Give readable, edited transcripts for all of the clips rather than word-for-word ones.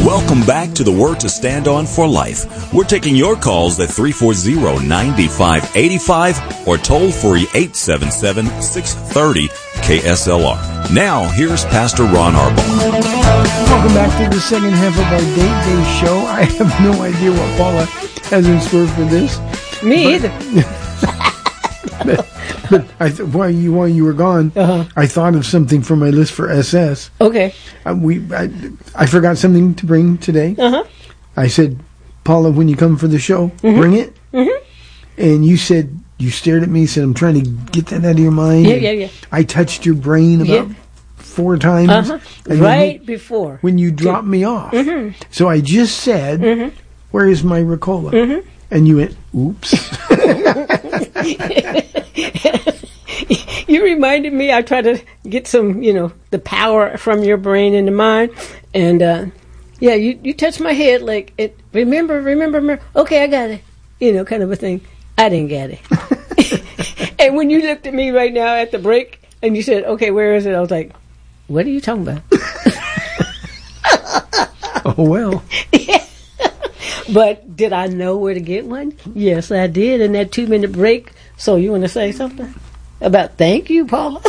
Welcome back to the Word to Stand On for Life. We're taking your calls at 340-9585 or toll free 877-630-KSLR. Now, here's Pastor Ron Arbaugh. Welcome back to the second half of our Date Day show. I have no idea what Paula has in store for this. Me either. But while you were gone, I thought of something for my list for SS. Okay. I forgot something to bring today. I said, Paula, when you come for the show, bring it. And you said, you stared at me, said, I'm trying to get that out of your mind. Yeah. I touched your brain about 4 times. And right before. When you dropped me off. So I just said, where is my Ricola? And you went, oops. You reminded me, I tried to get some, the power from your brain into mine. And, you touched my head like, remember, okay, I got it. Kind of a thing. I didn't get it. And when you looked at me right now at the break and you said, okay, where is it? I was like, what are you talking about? Oh, well. But did I know where to get one? Yes, I did in that 2-minute break. So you want to say something about thank you, Paula?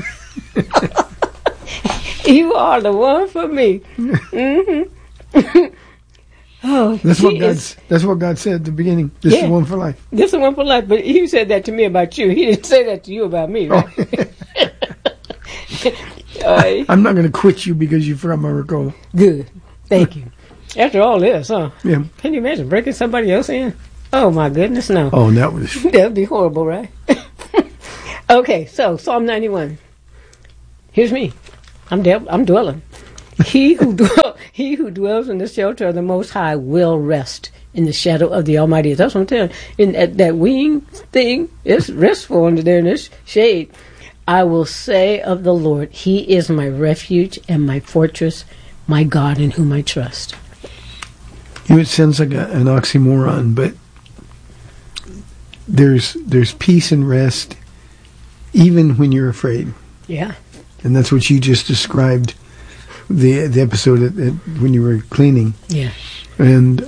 You are the one for me. Oh, that's what God said at the beginning. This is the one for life. This is the one for life. But he said that to me about you. He didn't say that to you about me, right? I'm not going to quit you because you forgot my Ricola. Good. Thank you. After all this, huh? Yeah. Can you imagine breaking somebody else in? Oh, my goodness, no. Oh, that would be horrible, right? Okay, so Psalm 91. Here's me. I'm dwelling. He who dwells in the shelter of the Most High will rest in the shadow of the Almighty. That's what I'm telling you. And that wing thing is restful under there in this shade. I will say of the Lord, He is my refuge and my fortress, my God in whom I trust. It sounds like an oxymoron, but there's peace and rest even when you're afraid. Yeah. And that's what you just described the episode when you were cleaning. Yeah. And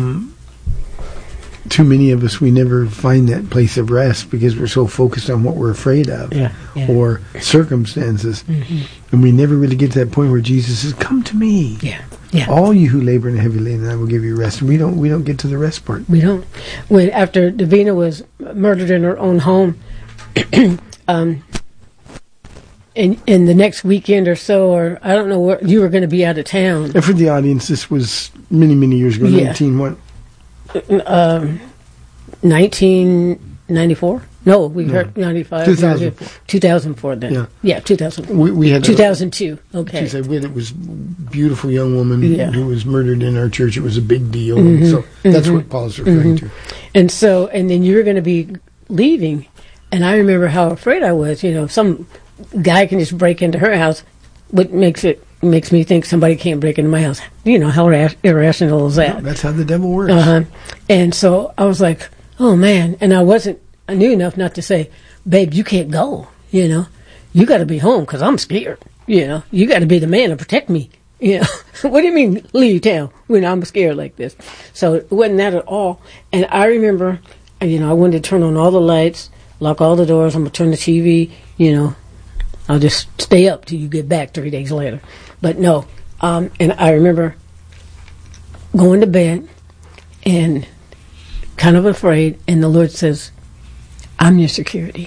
too many of us, we never find that place of rest because we're so focused on what we're afraid of or circumstances. And we never really get to that point where Jesus says, come to me. Yeah. All you who labor and heavy laden, I will give you rest. And we don't get to the rest part. We don't. When after Davina was murdered in her own home, in the next weekend or so, or I don't know where you were going to be out of town. And for the audience, this was many, many years ago. 1994? No, we heard 95. 2004. 2004 then. Yeah, 2004. We had 2002. Okay. She said it was a beautiful young woman who was murdered in our church. It was a big deal. So that's what Paul's referring to. And then you were going to be leaving, and I remember how afraid I was. Some guy can just break into her house. What makes me think somebody can't break into my house? How irrational is that? No, that's how the devil works. And so I was like, oh man. And I knew enough not to say, babe, you can't go. You got to be home because I'm scared. You got to be the man to protect me. What do you mean leave town when I'm scared like this? So it wasn't that at all. And I remember, I wanted to turn on all the lights, lock all the doors. I'm going to turn the TV, I'll just stay up till you get back 3 days later. But no. And I remember going to bed and kind of afraid. And the Lord says, I'm your security.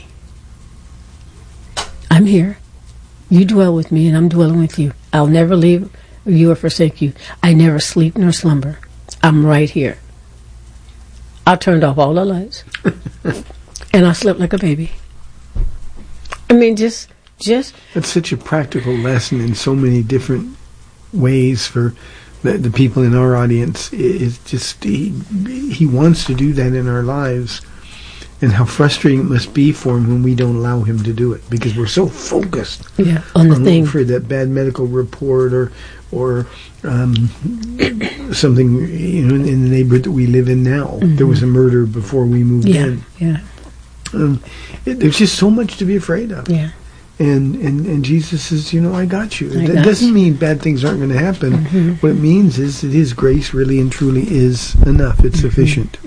I'm here. You dwell with me and I'm dwelling with you. I'll never leave you or forsake you. I never sleep nor slumber. I'm right here. I turned off all the lights. And I slept like a baby. I mean, just that's such a practical lesson in so many different ways for the people in our audience. It's just he wants to do that in our lives, and how frustrating it must be for him when we don't allow him to do it because we're so focused on the thing, for that bad medical report or something in the neighborhood that we live in now. There was a murder before we moved in. Yeah. There's just so much to be afraid of. Yeah. And Jesus says, I got you. I That got doesn't you. mean bad things aren't going to happen. What it means is that His grace really and truly is enough. It's sufficient.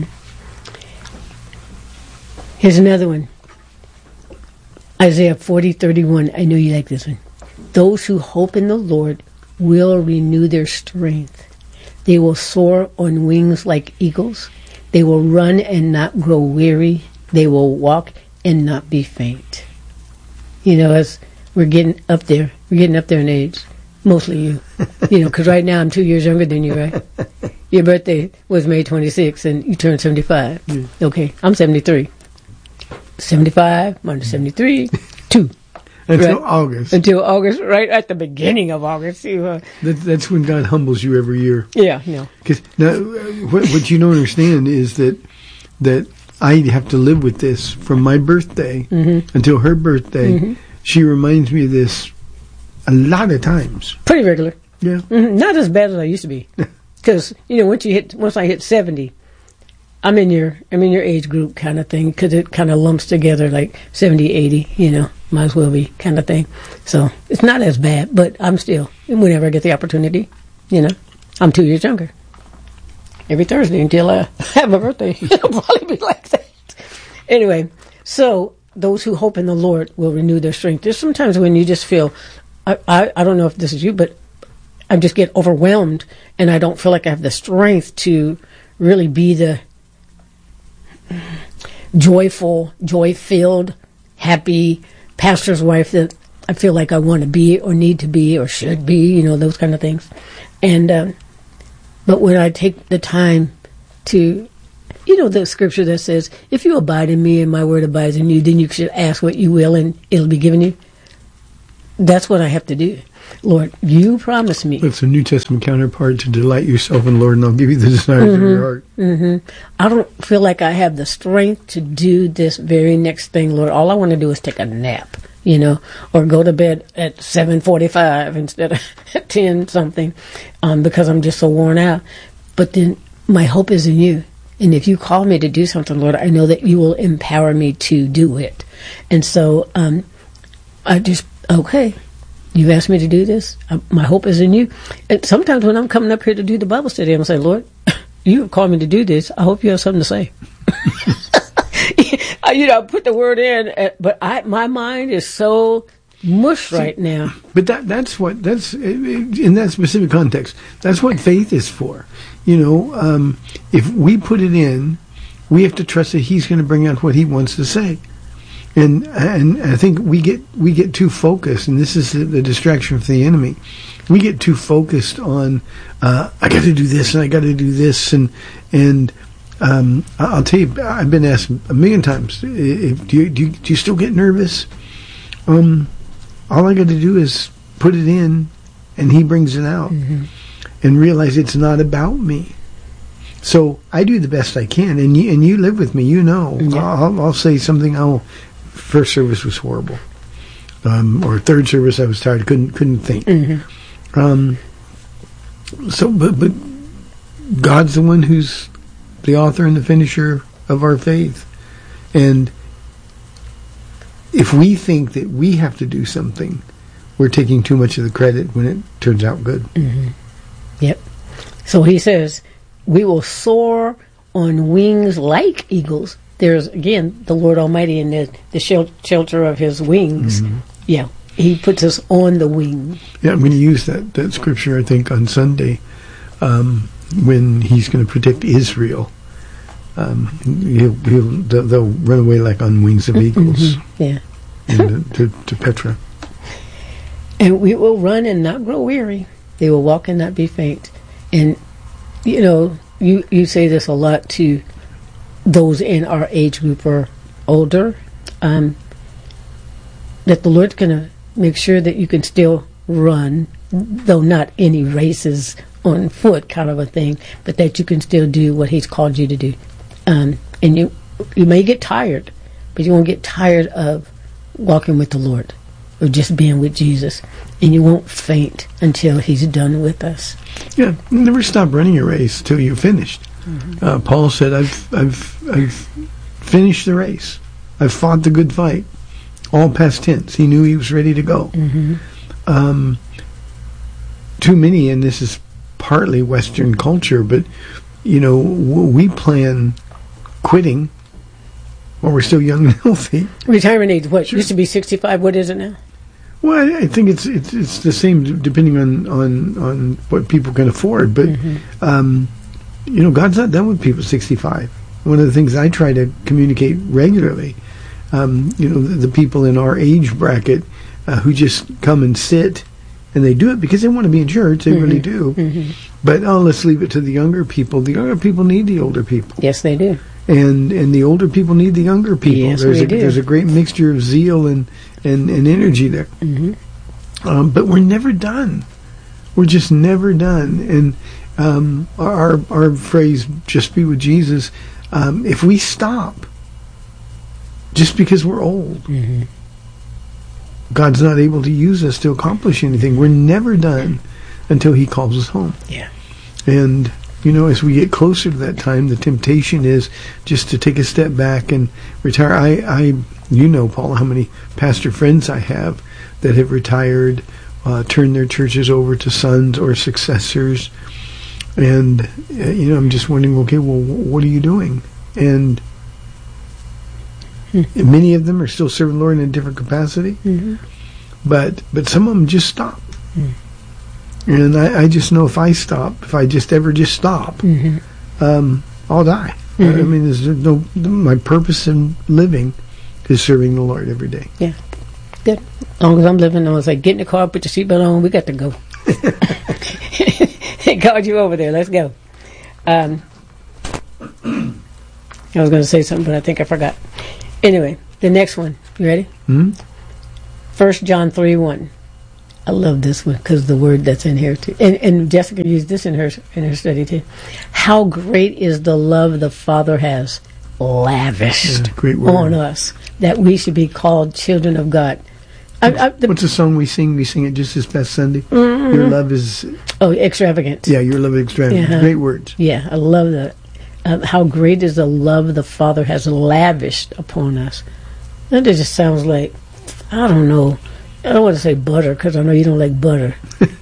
Here's another one. Isaiah 40:31. I know you like this one. Those who hope in the Lord will renew their strength. They will soar on wings like eagles. They will run and not grow weary. They will walk and not be faint. As we're getting up there in age. Mostly you. Because right now I'm 2 years younger than you, right? Your birthday was May 26th and you turned 75. Okay, I'm 73. 75 minus 73, 2. Until August. Until August, right at the beginning of August. That's when God humbles you every year. Yeah, no. Because now, what you don't understand is that I have to live with this from my birthday until her birthday. She reminds me of this a lot of times. Pretty regular. Yeah. Not as bad as I used to be. Because once I hit 70, I'm in your age group kind of thing, because it kind of lumps together like 70, 80. Might as well be kind of thing. So it's not as bad, but I'm still, whenever I get the opportunity, I'm 2 years younger. Every Thursday until I have a birthday, it'll probably be like that. Anyway, so those who hope in the Lord will renew their strength. There's sometimes when you just feel, I don't know if this is you, but I just get overwhelmed and I don't feel like I have the strength to really be the joyful, joy-filled, happy pastor's wife that I feel like I want to be or need to be or should be, those kind of things. And but when I take the time to, the scripture that says, if you abide in me and my word abides in you, then you should ask what you will and it'll be given you. That's what I have to do. Lord, you promised me. It's a New Testament counterpart to delight yourself in the Lord, and I'll give you the desires of your heart. I don't feel like I have the strength to do this very next thing, Lord. All I want to do is take a nap, or go to bed at 7:45 instead of 10 something, because I'm just so worn out. But then my hope is in you. And if you call me to do something, Lord, I know that you will empower me to do it. And so okay, you've asked me to do this. My hope is in you. And sometimes when I'm coming up here to do the Bible study, I'm saying, Lord, you have called me to do this. I hope you have something to say. I put the word in, but my mind is so mush right now. But that's in that specific context, that's what faith is for. If we put it in, we have to trust that He's going to bring out what He wants to say. And I think we get too focused, and this is the distraction of the enemy. We get too focused on I got to do this and I got to do this, and I'll tell you, I've been asked a million times, do you still get nervous? All I got to do is put it in, and He brings it out, and realize it's not about me. So I do the best I can, and you live with me. Yeah. I'll say something. First service was horrible, or third service I was tired, couldn't think. But God's the one who's the author and the finisher of our faith, and if we think that we have to do something, we're taking too much of the credit when it turns out good. Yep. So He says, we will soar on wings like eagles. There's, again, the Lord Almighty in the shelter of His wings. Yeah, He puts us on the wing. Yeah, I'm going to use that scripture, I think, on Sunday, when He's going to protect Israel. They'll run away like on wings of eagles. Yeah. To Petra. And we will run and not grow weary. They will walk and not be faint. And, you say this a lot to those in our age group or older, that the Lord's going to make sure that you can still run, though not any races on foot kind of a thing, but that you can still do what He's called you to do. And you may get tired, but you won't get tired of walking with the Lord or just being with Jesus. And you won't faint until He's done with us. Yeah, never stop running a race till you're finished. Paul said, I've finished the race. I've fought the good fight. all past tense. He knew he was ready to go. Too many, and this is partly Western culture, but we plan quitting while we're still young and healthy. Retirement age, what used to be 65? What is it now? Well, I think it's the same depending on what people can afford. But God's not done with people 65. One of the things I try to communicate regularly, the people in our age bracket who just come and sit, and they do it because they want to be in church. They really do. But let's leave it to the younger people. The younger people need the older people. Yes, they do. And the older people need the younger people. Yes, there's a great mixture of zeal and energy there. But we're never done. We're just never done. And our phrase, just be with Jesus, if we stop just because we're old, God's not able to use us to accomplish anything. We're never done until He calls us home. Yeah. And as we get closer to that time, the temptation is just to take a step back and retire. Paula, how many pastor friends I have that have retired, turned their churches over to sons or successors. And, I'm just wondering, okay, well, what are you doing? And many of them are still serving the Lord in a different capacity. But some of them just stop. And I just know if I just ever stop, I'll die. I mean, there's my purpose in living is serving the Lord every day. Yeah, good. As long as I'm living, I was like, get in the car, put your seatbelt on, we got to go. They called you over there. Let's go. I was going to say something, but I think I forgot. Anyway, the next one. You ready? 1 John 3:1. I love this one because the word that's in here too, and Jessica used this in her study too. How great is the love the Father has lavished on us that we should be called children of God. What's the song we sing? We sing it just this past Sunday. Your love is extravagant. Yeah, your love is extravagant. Great words. Yeah, I love that. How great is the love the Father has lavished upon us. That just sounds like, I don't know. I don't want to say butter because I know you don't like butter.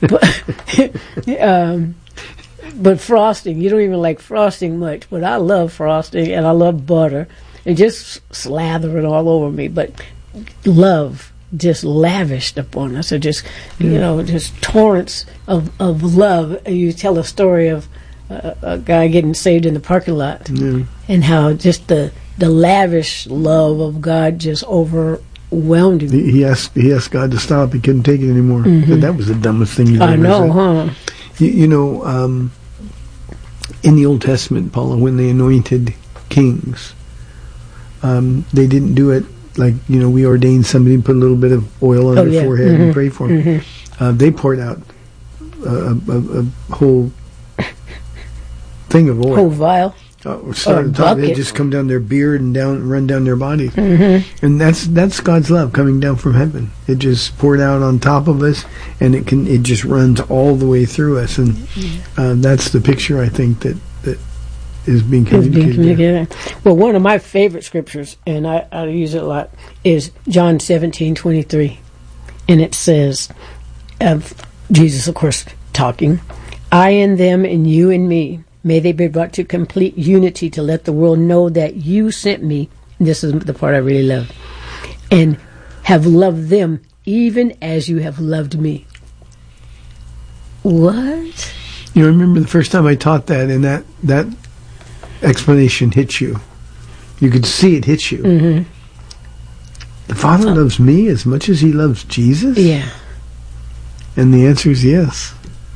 But frosting, you don't even like frosting much. But I love frosting and I love butter. And just slather it all over me. But love just lavished upon us. Or just, just torrents of love. You tell a story of a guy getting saved in the parking lot. And how just the lavish love of God just overwhelmed him. He asked God to stop. He couldn't take it anymore. That was the dumbest thing you've ever said. I know, huh? In the Old Testament, Paula, when they anointed kings, they didn't do it like, we ordained somebody and put a little bit of oil on their forehead and pray for them. They poured out a whole thing of oil. Whole vial. They just come down their beard and run down their bodies. And that's God's love coming down from heaven. It just poured out on top of us, and it just runs all the way through us. And that's the picture, I think, that is being communicated. Well, one of my favorite scriptures, and I use it a lot, is John 17:23, and it says, Jesus, of course, talking, I in them and you in me. May they be brought to complete unity to let the world know that you sent me. This is the part I really love. And have loved them even as you have loved me. What? I remember the first time I taught that, and that explanation hit you. You could see it hit you. The Father loves me as much as He loves Jesus? Yeah. And the answer is yes.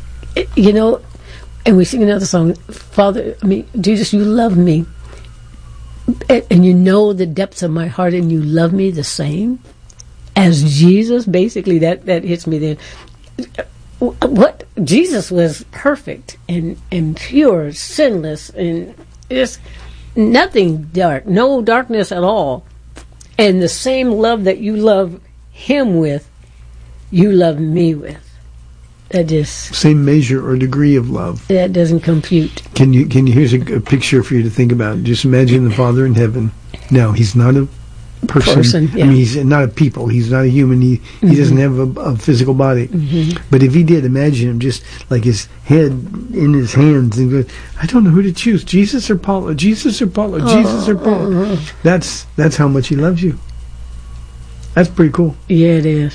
And we sing another song, Jesus, you love me. And you know the depths of my heart, and you love me the same as Jesus. Basically, that hits me then. What Jesus was perfect and pure, sinless, and just nothing dark, no darkness at all. And the same love that you love Him with, you love me with. That just same measure or degree of love. That doesn't compute. Can you? Here's a picture for you to think about. Just imagine the Father in heaven. Now He's not a person. Yeah. I mean, he's not a people. He's not a human. He doesn't have a physical body. But if he did, imagine him just like his head in his hands and goes, I don't know who to choose, Jesus or Paula, Jesus or Paula, Jesus or Paula. That's how much he loves you. That's pretty cool. Yeah, it is.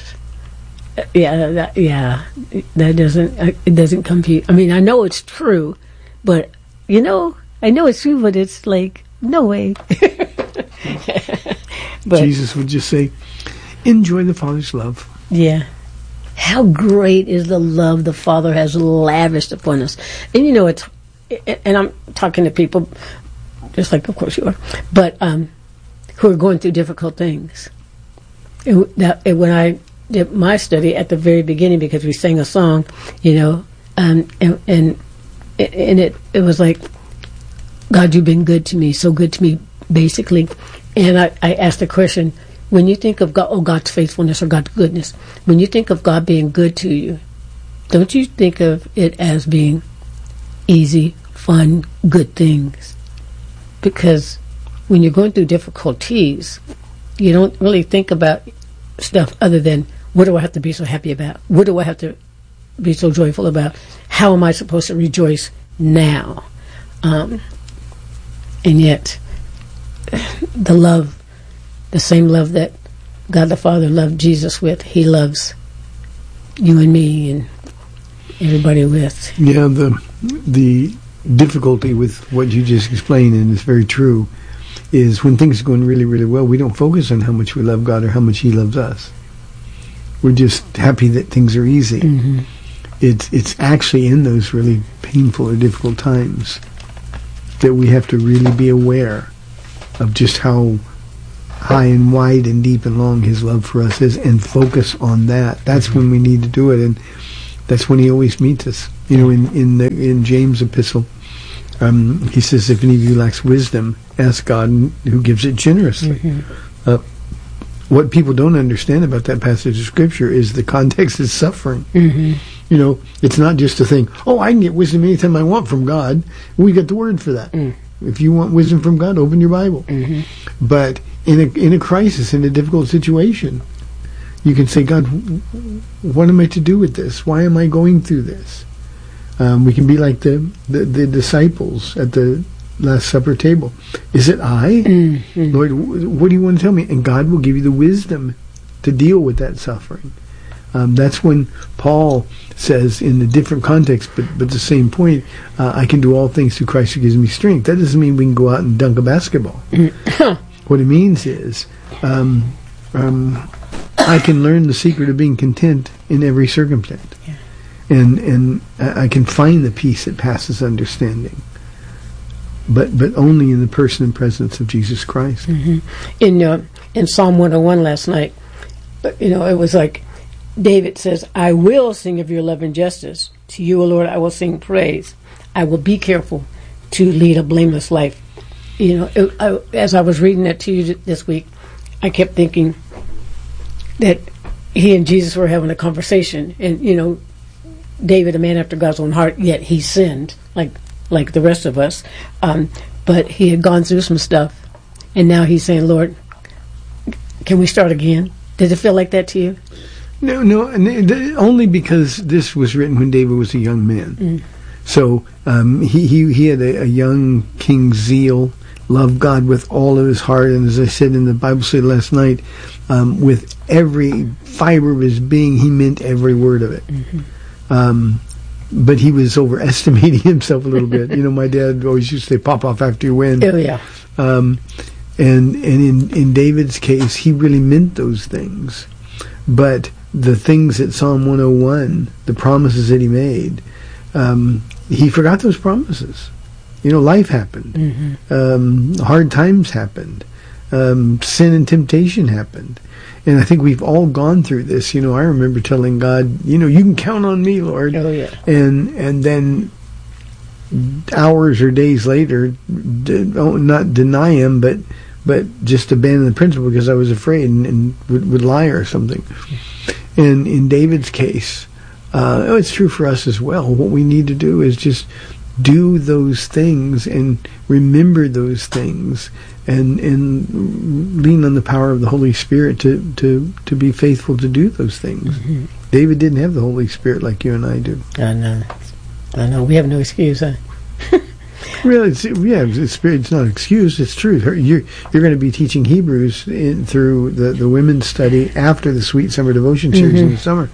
That doesn't compute. I mean, I know it's true, but I know it's true, but it's like no way. But Jesus would just say, enjoy the Father's love. Yeah. How great is the love the Father has lavished upon us. And it's, and I'm talking to people, just like of course you are, but who are going through difficult things. When I did my study at the very beginning, because we sang a song, and it was like, God, you've been good to me, so good to me, basically. And I asked the question, when you think of God, God's faithfulness or God's goodness, when you think of God being good to you, don't you think of it as being easy, fun, good things? Because when you're going through difficulties, you don't really think about stuff other than, what do I have to be so happy about? What do I have to be so joyful about? How am I supposed to rejoice now? And yet, the same love that God the Father loved Jesus with, he loves you and me and everybody with. Yeah, the difficulty with what you just explained, and it's very true, is when things are going really, really well, we don't focus on how much we love God or how much he loves us. We're just happy that things are easy. Mm-hmm. It's actually in those really painful or difficult times that we have to really be aware of just how high and wide and deep and long his love for us is, and focus on that. That's when we need to do it, and that's when he always meets us. In James' epistle, he says, if any of you lacks wisdom, ask God, who gives it generously. Mm-hmm. What people don't understand about that passage of Scripture is the context is suffering. Mm-hmm. It's not just a thing, I can get wisdom anytime I want from God. We got the word for that. Mm. If you want wisdom from God, open your Bible. Mm-hmm. But in a crisis, in a difficult situation, you can say, God, what am I to do with this? Why am I going through this? We can be like the disciples at the Last Supper table. Is it I? Mm-hmm. Lord, what do you want to tell me? And God will give you the wisdom to deal with that suffering. That's when Paul says, in a different context, but the same point, I can do all things through Christ who gives me strength. That doesn't mean we can go out and dunk a basketball. What it means is, I can learn the secret of being content in every circumstance. Yeah. And I can find the peace that passes understanding. But only in the person and presence of Jesus Christ. Mm-hmm. In Psalm 101 last night, it was like, David says, I will sing of your love and justice. To you, O Lord, I will sing praise. I will be careful to lead a blameless life. As I was reading that to you this week, I kept thinking that he and Jesus were having a conversation. And, David, a man after God's own heart, yet he sinned, like the rest of us. But he had gone through some stuff. And now he's saying, Lord, can we start again? Did it feel like that to you? No, only because this was written when David was a young man. Mm. So he had a young king's zeal, loved God with all of his heart, and as I said in the Bible study last night, with every fiber of his being, he meant every word of it. Mm-hmm. But he was overestimating himself a little bit. My dad always used to say, pop off after you win. Oh, yeah. And in David's case, he really meant those things. But the things that Psalm 101, the promises that he made, he forgot those promises. Life happened. Mm-hmm. Hard times happened. Sin and temptation happened. And I think we've all gone through this. I remember telling God, you can count on me, Lord. Oh, yeah. And then hours or days later, not deny him, but just abandon the principle because I was afraid and would lie or something. And in David's case, it's true for us as well. What we need to do is just do those things and remember those things and lean on the power of the Holy Spirit to be faithful to do those things. Mm-hmm. David didn't have the Holy Spirit like you and I do. I know. We have no excuse, huh? Really, it's not an excuse. It's true. You're going to be teaching Hebrews through the women's study after the Sweet Summer Devotion series in the summer.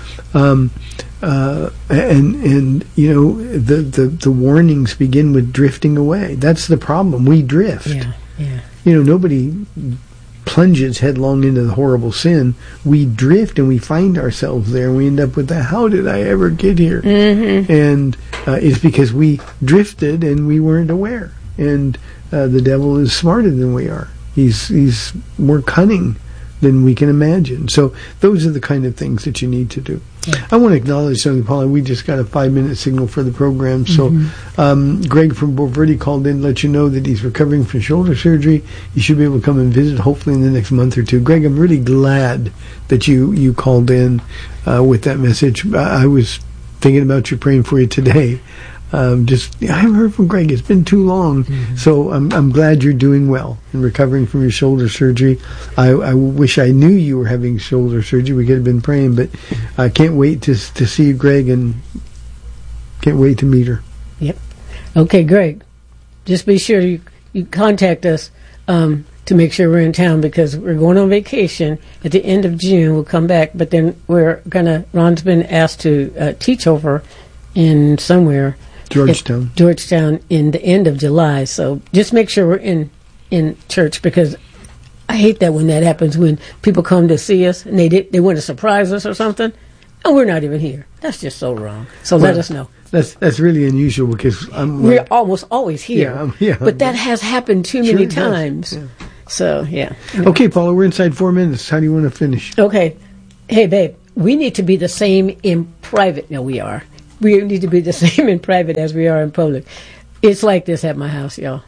And you know, the warnings begin with drifting away. That's the problem. We drift. Yeah. You know, nobody plunges headlong into the horrible sin. We drift and we find ourselves there, and we end up with the "How did I ever get here?" Mm-hmm. And it's because we drifted and we weren't aware. And the devil is smarter than we are. He's more cunning than we can imagine. So those are the kind of things that you need to do. Yeah. I want to acknowledge something, Paula. We just got a 5-minute signal for the program. So Greg from Borverdi called in to let you know that he's recovering from shoulder surgery. You should be able to come and visit hopefully in the next month or two. Greg, I'm really glad that you called in with that message. I was thinking about you, praying for you today. I haven't heard from Greg. It's been too long. Mm-hmm. So I'm glad you're doing well and recovering from your shoulder surgery. I wish I knew you were having shoulder surgery. We could have been praying, but I can't wait to see Greg and can't wait to meet her. Yep. Okay, Greg. Just be sure you contact us to make sure we're in town, because we're going on vacation at the end of June. We'll come back, but then Ron's been asked to teach over in somewhere. Georgetown in the end of July. So just make sure we're in church, because I hate that when that happens, when people come to see us and they want to surprise us or something, and we're not even here. That's just so wrong. So let us know. That's really unusual, because we're almost always here. Yeah, but that has happened too many times. Yeah. So, yeah. Okay, Paula, we're inside 4 minutes. How do you want to finish? Okay. Hey, babe, we need to be the same in private. No, we are. We need to be the same in private as we are in public. It's like this at my house, y'all.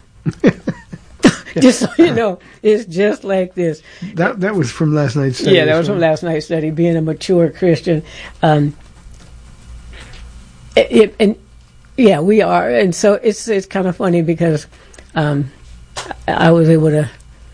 Just so you know, it's just like this. That was from last night's study. Yeah, that was from last night's study, being a mature Christian. We are. And so it's kind of funny, because I was able to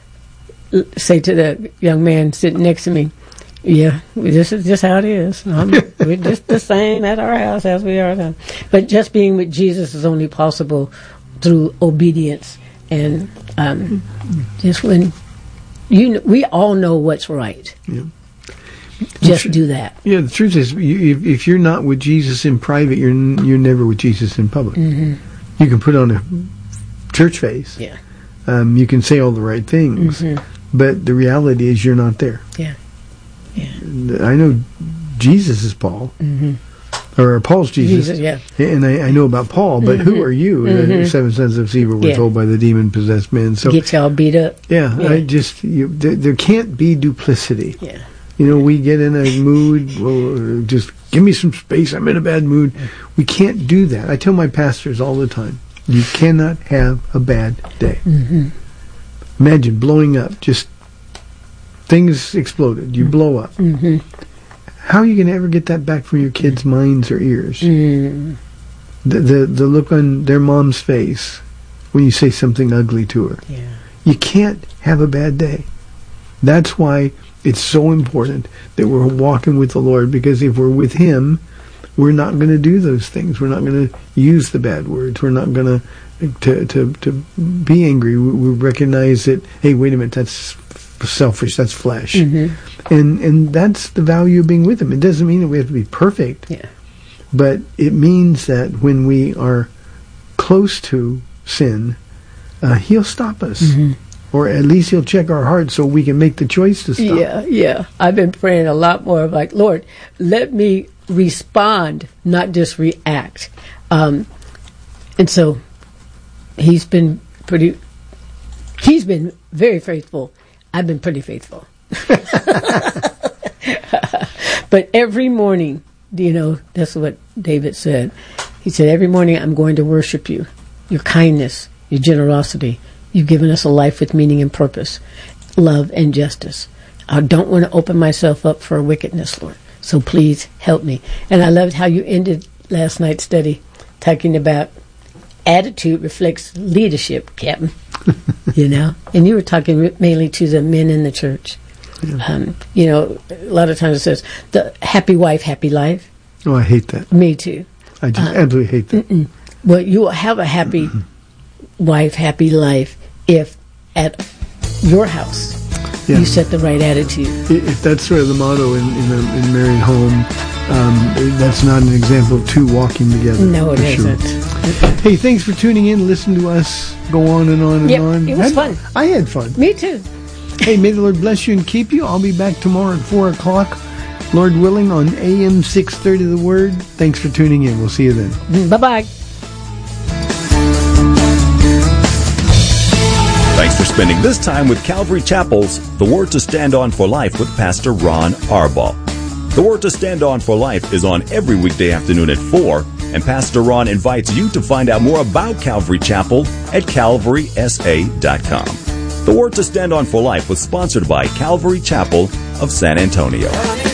say to the young man sitting next to me, yeah, this is just how it is. We're just the same at our house as we are now. But just being with Jesus is only possible through obedience. And just when we all know what's right. Yeah. Just do that. Yeah, the truth is, if you're not with Jesus in private, you're never with Jesus in public. Mm-hmm. You can put on a church face. Yeah. You can say all the right things. Mm-hmm. But the reality is you're not there. Yeah. Yeah. I know Jesus is Paul, or Paul's Jesus. Yeah. And I know about Paul, but who are you? The 7 sons of Sceva were told by the demon-possessed men. So get y'all beat up. Yeah. There can't be duplicity. Yeah. You know, we get in a mood, well, just give me some space, I'm in a bad mood. We can't do that. I tell my pastors all the time, you cannot have a bad day. Mm-hmm. Imagine blowing up, just things exploded, you blow up. Mm-hmm. How are you going to ever get that back from your kids' minds or ears? Mm. The look on their mom's face when you say something ugly to her. Yeah. You can't have a bad day. That's why it's so important that we're walking with the Lord, because if we're with Him, we're not going to do those things. We're not going to use the bad words. We're not going to be angry. We recognize that, hey, wait a minute, that's selfish, that's flesh. Mm-hmm. And that's the value of being with Him. It doesn't mean that we have to be perfect, but it means that when we are close to sin, He'll stop us. Mm-hmm. Or at least He'll check our hearts so we can make the choice to stop. Yeah. I've been praying a lot more of like, Lord, let me respond, not just react. And so He's been very faithful. I've been pretty faithful. But every morning, that's what David said. He said, every morning I'm going to worship you, your kindness, your generosity. You've given us a life with meaning and purpose, love and justice. I don't want to open myself up for wickedness, Lord. So please help me. And I loved how you ended last night's study talking about attitude reflects leadership, Captain. And you were talking mainly to the men in the church. Yeah. A lot of times it says, the happy wife, happy life. Oh, I hate that. Me too. I just absolutely hate that. Well, you will have a happy wife, happy life if at your house you set the right attitude. If that's sort of the motto in a married home, that's not an example of two walking together. No, it isn't. Hey, thanks for tuning in. Listen to us go on and on and on. It was fun. I had fun. Me too. Hey, may the Lord bless you and keep you. I'll be back tomorrow at 4 o'clock, Lord willing, on AM 630 The Word. Thanks for tuning in. We'll see you then. Bye-bye. Thanks for spending this time with Calvary Chapel's The Word to Stand On for Life with Pastor Ron Arbaugh. The Word to Stand On for Life is on every weekday afternoon at 4, and Pastor Ron invites you to find out more about Calvary Chapel at calvarysa.com. The Word to Stand On for Life was sponsored by Calvary Chapel of San Antonio.